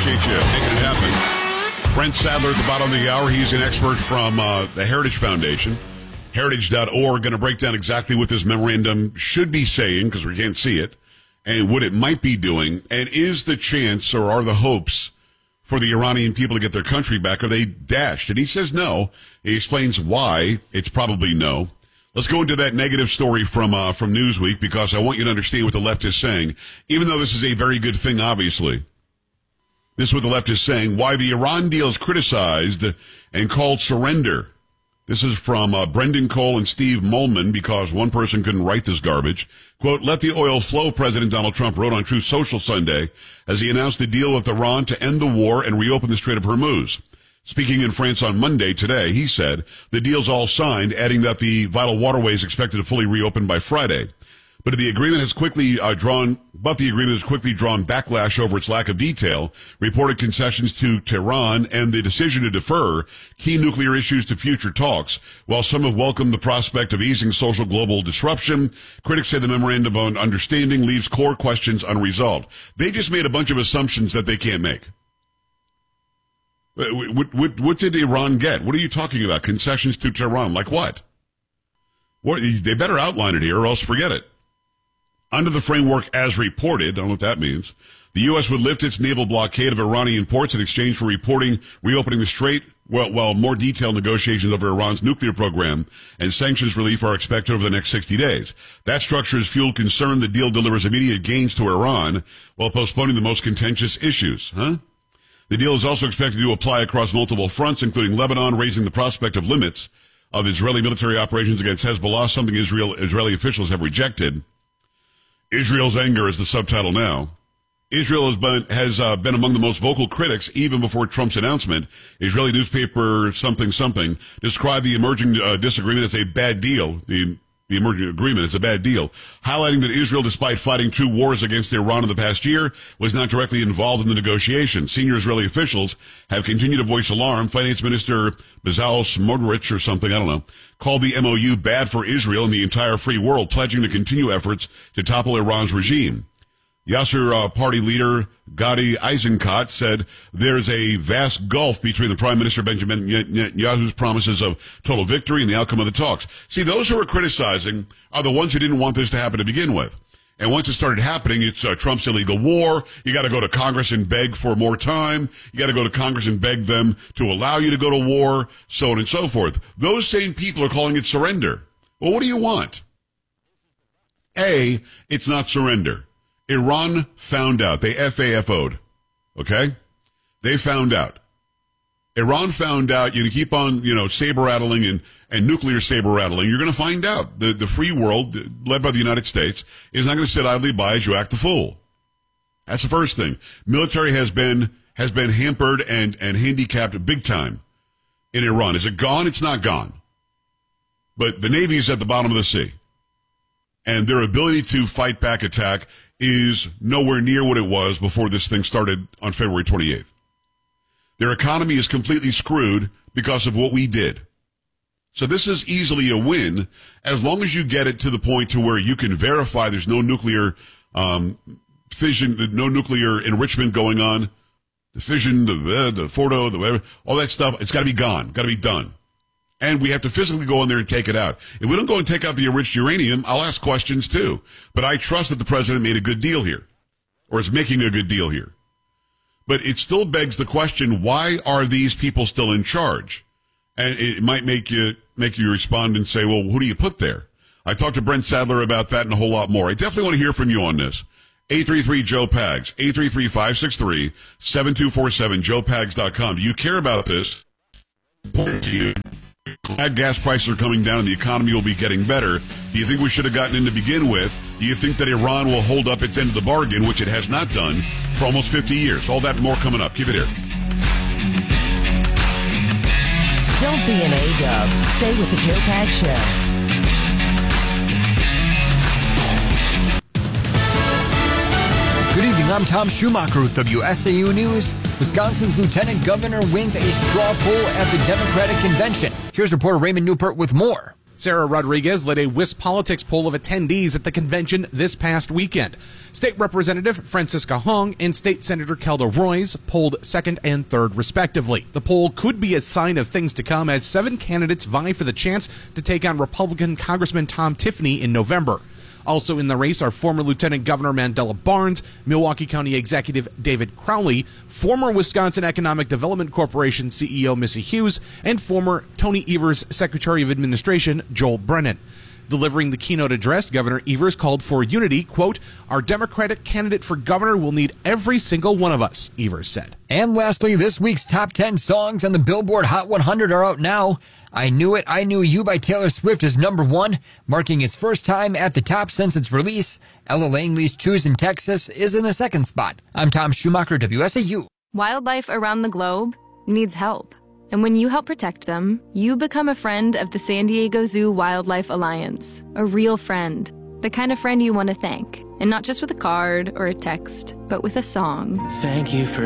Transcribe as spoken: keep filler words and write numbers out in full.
appreciate you making it happen. Brent Sadler at the bottom of the hour. He's an expert from uh, the Heritage Foundation, heritage dot org, going to break down exactly what this memorandum should be saying, because we can't see it, and what it might be doing, and is the chance or are the hopes for the Iranian people to get their country back? Are they dashed? And he says no. He explains why it's probably no. Let's go into that negative story from uh, from Newsweek, because I want you to understand what the left is saying, even though this is a very good thing, obviously. This is what the left is saying, why the Iran deal is criticized and called surrender. This is from uh, Brendan Cole and Steve Molman, because one person couldn't write this garbage. Quote, let the oil flow, President Donald Trump wrote on Truth Social Sunday as he announced the deal with Iran to end the war and reopen the Strait of Hormuz. Speaking in France on Monday today, he said the deal's all signed, adding that the vital waterway is expected to fully reopen by Friday. But the agreement has quickly uh, drawn, but the agreement has quickly drawn backlash over its lack of detail, reported concessions to Tehran, and the decision to defer key nuclear issues to future talks. While some have welcomed the prospect of easing social global disruption, critics say the memorandum of understanding leaves core questions unresolved. They just made a bunch of assumptions that they can't make. What, what, what did Iran get? What are you talking about? Concessions to Tehran? Like what? What? They better outline it here, or else forget it. Under the framework as reported, I don't know what that means, the U S would lift its naval blockade of Iranian ports in exchange for reporting, reopening the strait, well, while more detailed negotiations over Iran's nuclear program and sanctions relief are expected over the next sixty days. That structure has fueled concern the deal delivers immediate gains to Iran while postponing the most contentious issues. Huh? The deal is also expected to apply across multiple fronts, including Lebanon, raising the prospect of limits of Israeli military operations against Hezbollah, something Israel, Israeli officials have rejected. Israel's anger is the subtitle now. Israel has been has uh, been among the most vocal critics even before Trump's announcement. Israeli newspaper something something described the emerging uh, disagreement as a bad deal. The the emerging agreement is a bad deal, highlighting that Israel, despite fighting two wars against Iran in the past year, was not directly involved in the negotiations. Senior Israeli officials have continued to voice alarm. Finance Minister Bezalel Smotrich or something, I don't know, called the M O U bad for Israel and the entire free world, pledging to continue efforts to topple Iran's regime. Yasser uh, party leader Gadi Eisenkot said there's a vast gulf between the Prime Minister Benjamin Netanyahu's promises of total victory and the outcome of the talks. See, those who are criticizing are the ones who didn't want this to happen to begin with. And once it started happening, it's uh, Trump's illegal war. You got to go to Congress and beg for more time. You got to go to Congress and beg them to allow you to go to war, so on and so forth. Those same people are calling it surrender. Well, what do you want? A, it's not surrender. Iran found out. They F A F O'd. Okay? They found out. Iran found out. You keep on, you know, saber rattling and, and nuclear saber rattling. You're going to find out. The, the free world, led by the United States, is not going to sit idly by as you act the fool. That's the first thing. Military has been, has been hampered and, and handicapped big time in Iran. Is it gone? It's not gone. But the Navy is at the bottom of the sea. And their ability to fight back attack is nowhere near what it was before this thing started on February twenty-eighth. Their economy is completely screwed because of what we did. So this is easily a win as long as you get it to the point to where you can verify there's no nuclear um, fission, no nuclear enrichment going on. The fission, the the Fordo, the whatever, all that stuff, it's got to be gone, got to be done. And we have to physically go in there and take it out. If we don't go and take out the enriched uranium, I'll ask questions too. But I trust that the president made a good deal here, or is making a good deal here. But it still begs the question, why are these people still in charge? And it might make you make you respond and say, well, who do you put there? I talked to Brent Sadler about that and a whole lot more. I definitely want to hear from you on this. eight three three Joe Pags, eight three three, five six three, seven two four seven, joe pags dot com. Do you care about this? Important to you. Glad gas prices are coming down and the economy will be getting better. Do you think we should have gotten in to begin with? Do you think that Iran will hold up its end of the bargain, which it has not done, for almost fifty years? All that and more coming up. Keep it here. Don't be an A-dub. Stay with the Joe Pags Show. Good evening, I'm Tom Schumacher with W S A U News. Wisconsin's lieutenant governor wins a straw poll at the Democratic convention. Here's reporter Raymond Newport with more. Sarah Rodriguez led a Wisp Politics poll of attendees at the convention this past weekend. State Representative Francisca Hong and State Senator Kelda Roys polled second and third, respectively. The poll could be a sign of things to come as seven candidates vie for the chance to take on Republican Congressman Tom Tiffany in November. Also in the race are former Lieutenant Governor Mandela Barnes, Milwaukee County Executive David Crowley, former Wisconsin Economic Development Corporation C E O Missy Hughes, and former Tony Evers Secretary of Administration Joel Brennan. Delivering the keynote address, Governor Evers called for unity. Quote, "Our Democratic candidate for governor will need every single one of us," Evers said. And lastly, this week's top ten songs on the Billboard Hot one hundred are out now. I Knew It, I Knew You by Taylor Swift is number one, marking its first time at the top since its release. Ella Langley's Choose in Texas is in the second spot. I'm Tom Schumacher, W S A U. Wildlife around the globe needs help. And when you help protect them, you become a friend of the San Diego Zoo Wildlife Alliance. A real friend. The kind of friend you want to thank. And not just with a card or a text, but with a song. Thank you for